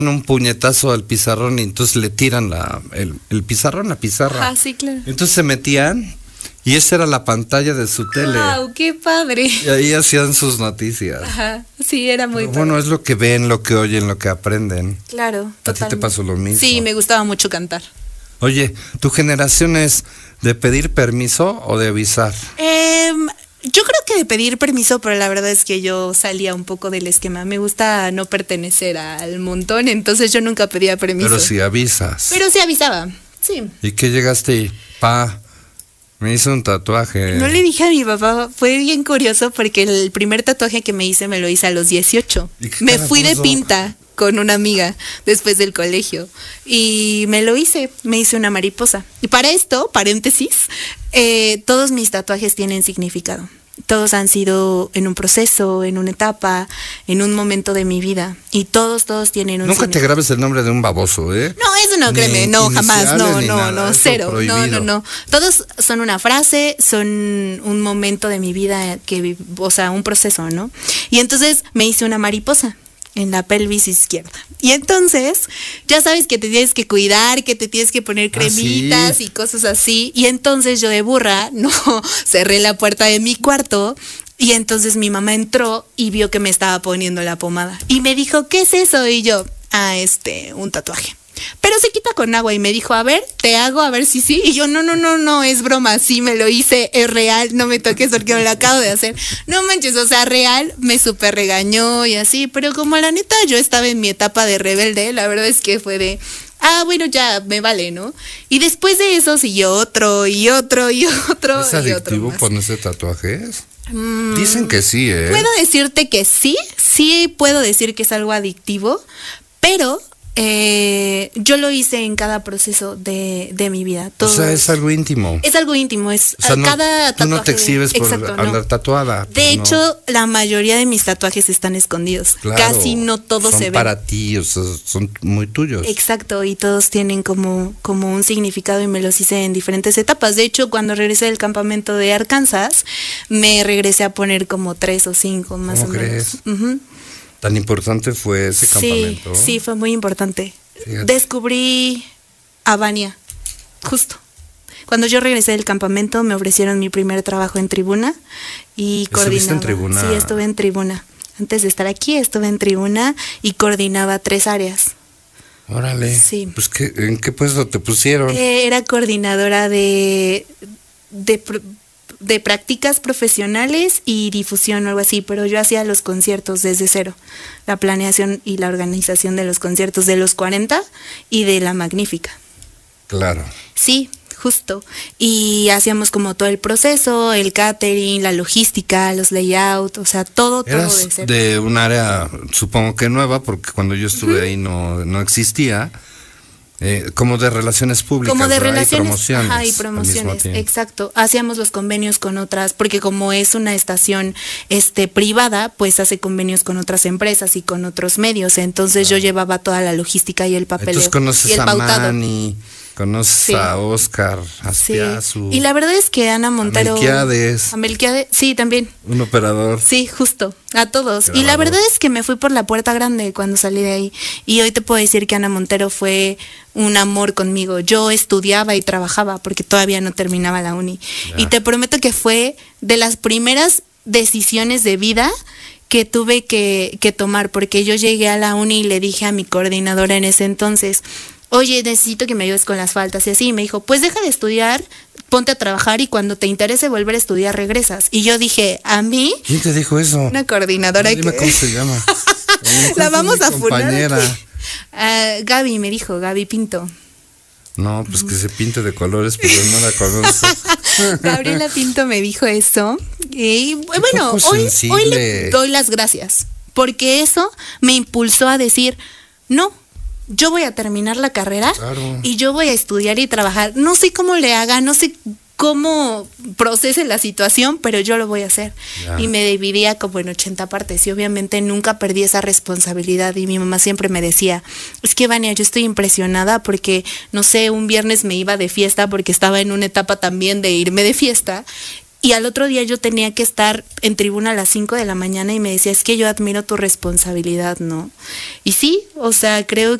un puñetazo al pizarrón y entonces le tiran el pizarrón, la pizarra. Ah, sí, claro. Entonces se metían y esa era la pantalla de su tele. ¡Wow! ¡Qué padre! Y ahí hacían sus noticias. Ajá, sí, era muy padre. Bueno, es lo que ven, lo que oyen, lo que aprenden. Claro, ¿A ti te pasó lo mismo? Sí, me gustaba mucho cantar. Oye, ¿tu generación es de pedir permiso o de avisar? Yo creo que de pedir permiso, pero la verdad es que yo salía un poco del esquema. Me gusta no pertenecer al montón, entonces yo nunca pedía permiso. Pero si avisas. Pero sí avisaba, sí. ¿Y qué llegaste y, me hice un tatuaje? No le dije a mi papá, fue bien curioso porque el primer tatuaje que me hice me lo hice a los 18. Me fui de pinta con una amiga después del colegio y me hice una mariposa. Y para esto, paréntesis, todos mis tatuajes tienen significado. Todos han sido en un proceso, en una etapa, en un momento de mi vida. Y todos tienen un Nunca te grabes el nombre de un baboso, ¿eh? No, eso no, créeme, no, jamás, no, cero, no. Todos son una frase, son un momento de mi vida un proceso, ¿no? Y entonces me hice una mariposa en la pelvis izquierda. Y entonces, ya sabes que te tienes que cuidar, que te tienes que poner cremitas y cosas así. Y entonces yo de burra, cerré la puerta de mi cuarto y entonces mi mamá entró y vio que me estaba poniendo la pomada. Y me dijo, ¿qué es eso? Y yo, un tatuaje. Pero se quita con agua y me dijo, a ver, te hago, a ver si sí. Y yo, no, es broma, sí me lo hice, es real, no me toques porque me lo acabo de hacer. No manches, o sea, real, me súper regañó y así, pero como la neta yo estaba en mi etapa de rebelde, la verdad es que fue de, bueno, ya me vale, ¿no? Y después de eso siguió otro y otro y otro. ¿Es adictivo ponerse tatuajes? Dicen que sí, ¿eh? Puedo decirte que sí puedo decir que es algo adictivo, pero yo lo hice en cada proceso de mi vida. O sea, es algo íntimo. Es algo íntimo, cada tatuaje. Tú no te exhibes por andar tatuada. De hecho, la mayoría de mis tatuajes están escondidos. Claro, casi no todos se ven. Son para ti, o sea, son muy tuyos. Exacto, y todos tienen como un significado y me los hice en diferentes etapas. De hecho, cuando regresé del campamento de Arkansas, me regresé a poner como 3 o 5 más o menos. ¿Cómo crees? ¿Tan importante fue ese campamento? Sí, fue muy importante. Fíjate. Descubrí a Vania, justo. Cuando yo regresé del campamento me ofrecieron mi primer trabajo en tribuna y coordinaba. ¿Estuviste en tribuna? Sí, estuve en tribuna. Antes de estar aquí estuve en tribuna y coordinaba 3 áreas. Órale. Sí. Pues ¿en qué puesto te pusieron? Era coordinadora de prácticas profesionales y difusión o algo así, pero yo hacía los conciertos desde cero, la planeación y la organización de los conciertos de los 40 y de la Magnífica. Claro. Sí, justo. Y hacíamos como todo el proceso, el catering, la logística, los layouts, o sea, todo de cero. De un área, supongo que nueva, porque cuando yo estuve ahí no existía. Como de relaciones públicas, como de relaciones, y promociones. Y promociones, exacto. Hacíamos los convenios con otras, porque como es una estación privada, pues hace convenios con otras empresas y con otros medios. Entonces yo llevaba toda la logística y el papeleo. Entonces conoces y el a pautado. Manny, conoces a Oscar Aspiazu. Sí. Y la verdad es que Ana Montero. A Melquiades, sí, también. Un operador. Sí, justo, a todos. Y la verdad es que me fui por la puerta grande cuando salí de ahí. Y hoy te puedo decir que Ana Montero fue un amor conmigo. Yo estudiaba y trabajaba porque todavía no terminaba la uni. Y te prometo que fue de las primeras decisiones de vida que tuve que tomar, porque yo llegué a la uni y le dije a mi coordinadora en ese entonces, oye, necesito que me ayudes con las faltas y así. Y me dijo, pues deja de estudiar, ponte a trabajar y cuando te interese volver a estudiar regresas. Y yo dije, ¿a mí? ¿Quién te dijo eso? Una coordinadora. Dime cómo se llama. La vamos a funar. Gaby me dijo, Gaby Pinto. No, pues que se pinte de colores, pero no la conozco. Gabriela Pinto me dijo eso. Y bueno, hoy le doy las gracias, porque eso me impulsó a decir, no, yo voy a terminar la carrera y yo voy a estudiar y trabajar. No sé cómo le haga, no sé cómo procese la situación, pero yo lo voy a hacer. Y me dividía como en 80 partes y obviamente nunca perdí esa responsabilidad y mi mamá siempre me decía, es que Vania, yo estoy impresionada porque, no sé, un viernes me iba de fiesta porque estaba en una etapa también de irme de fiesta Y al otro día yo tenía que estar en tribuna a las 5 de la mañana y me decía, es que yo admiro tu responsabilidad, ¿no? Y sí, o sea, creo